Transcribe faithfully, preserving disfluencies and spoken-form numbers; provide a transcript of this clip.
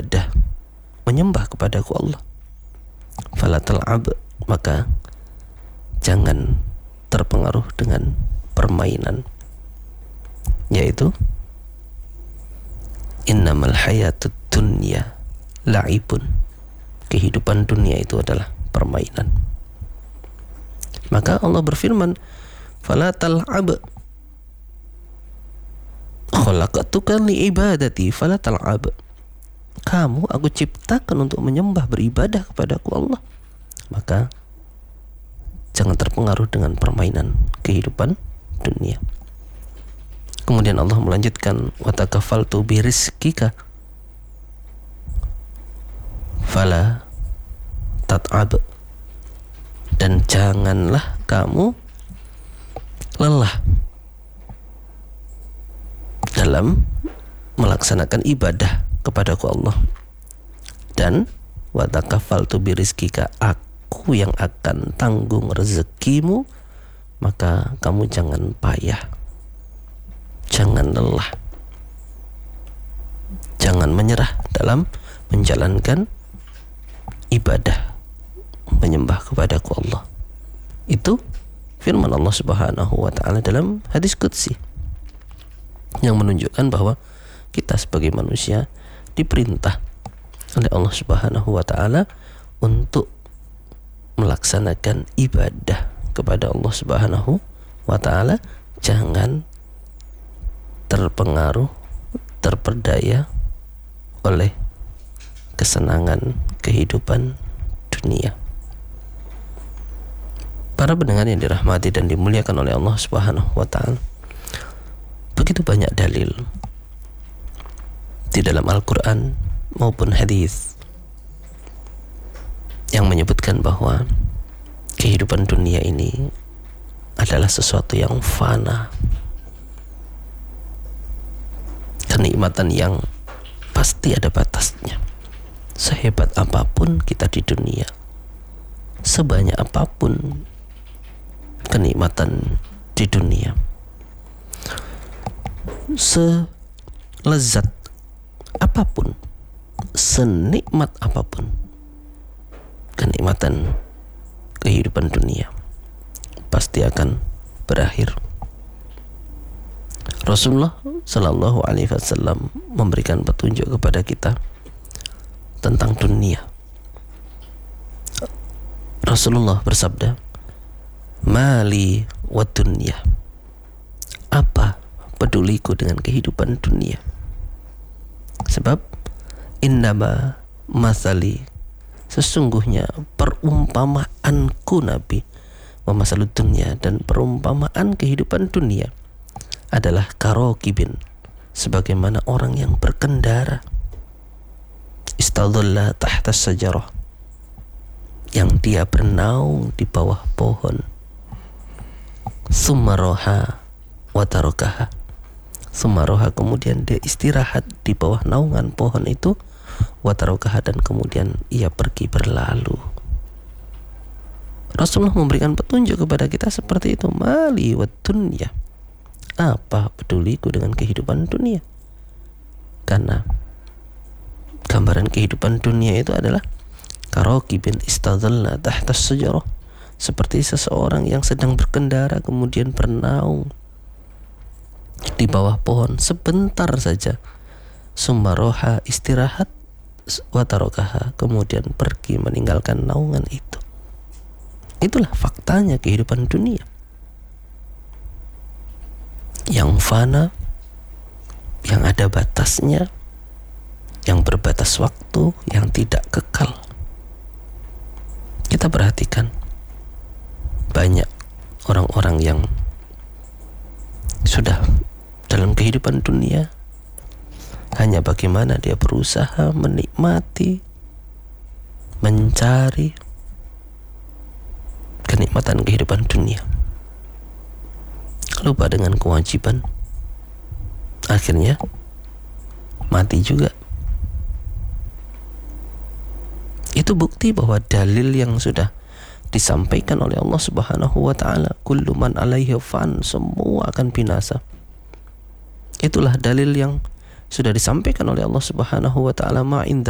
beribadah, menyembah kepadaku Allah. Fala tal'ab, maka jangan terpengaruh dengan permainan, yaitu innamal hayatud dunya la'ibun, kehidupan dunia itu adalah permainan. Maka Allah berfirman, fala tal'ab, khalaqtuka li'ibadati fala tal'ab, kamu aku ciptakan untuk menyembah, beribadah kepadaku Allah, maka jangan terpengaruh dengan permainan kehidupan dunia. Kemudian Allah melanjutkan, wa takafaltu birizqika fala tat'ab, dan janganlah kamu lelah dalam melaksanakan ibadah kepadaku Allah. Dan wa takafaltu birizqika, aku yang akan tanggung rezekimu, maka kamu jangan payah, jangan lelah, jangan menyerah dalam menjalankan ibadah, menyembah kepadaku Allah. Itu firman Allah Subhanahu wa ta'ala dalam hadis qudsi, yang menunjukkan bahwa kita sebagai manusia diperintah oleh Allah Subhanahu wa ta'ala untuk melaksanakan ibadah kepada Allah Subhanahu wa ta'ala. Jangan terpengaruh, terperdaya oleh kesenangan kehidupan dunia. Para pendengar yang dirahmati dan dimuliakan oleh Allah Subhanahu wa ta'ala, begitu banyak dalil di dalam Al-Quran maupun hadis yang menyebutkan bahwa kehidupan dunia ini adalah sesuatu yang fana, kenikmatan yang pasti ada batasnya. Sehebat apapun kita di dunia, sebanyak apapun kenikmatan di dunia, selezat apapun, senikmat apapun kenikmatan kehidupan dunia, pasti akan berakhir. Rasulullah Sallallahu Alaihi Wasallam memberikan petunjuk kepada kita tentang dunia. Rasulullah bersabda, mali wa dunya, apa peduliku dengan kehidupan dunia? Sebab innama masali, sesungguhnya perumpamaanku Nabi, wa masalud dunya, dan perumpamaan kehidupan dunia adalah karokibin, sebagaimana orang yang berkendara, istadhalla tahta sajarah, yang dia bernaung di bawah pohon, summaroha watarokaha, summaroha, kemudian dia istirahat di bawah naungan pohon itu, watarokaha, dan kemudian ia pergi berlalu. Rasulullah memberikan petunjuk kepada kita seperti itu, mali wa dunya, apa peduliku dengan kehidupan dunia? Karena gambaran kehidupan dunia itu adalah karokibin istadhalla tahta sajarah, seperti seseorang yang sedang berkendara kemudian bernaung di bawah pohon sebentar saja, summaroha, istirahat, watarokaha, kemudian pergi meninggalkan naungan itu. Itulah faktanya kehidupan dunia yang fana, yang ada batasnya, yang berbatas waktu, yang tidak kekal. Kita perhatikan banyak orang-orang yang sudah dalam kehidupan dunia hanya bagaimana dia berusaha menikmati, mencari kenikmatan kehidupan dunia, lupa dengan kewajiban, akhirnya mati juga. Itu bukti bahwa dalil yang sudah disampaikan oleh Allah Subhanahu wa ta'ala, kullu man 'alaihi fan, semua akan binasa. Itulah dalil yang sudah disampaikan oleh Allah Subhanahu wa ta'ala, ma